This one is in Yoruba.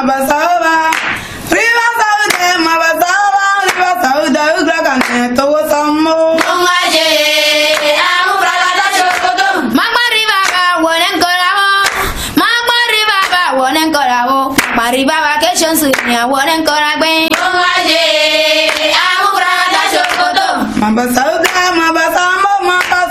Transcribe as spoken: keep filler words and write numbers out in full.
Mabasaba, Riva Sauda, Mabasaba, Riva Sauda, Ugragan, Towasamo. Mongaje, Amu Bragada Chokoto. Magma Riva, one and Coravo. Magma Riva, one and Coravo. Mariba vacations, one and Coragbe. Mongaje, Amu Bragada Chokoto. Mabasaba.